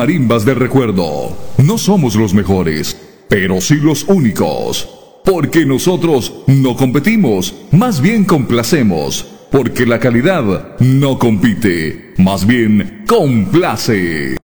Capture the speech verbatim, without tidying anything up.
Marimbas de Recuerdo. No somos los mejores, pero sí los únicos. Porque nosotros no competimos, más bien complacemos. Porque la calidad no compite, más bien complace.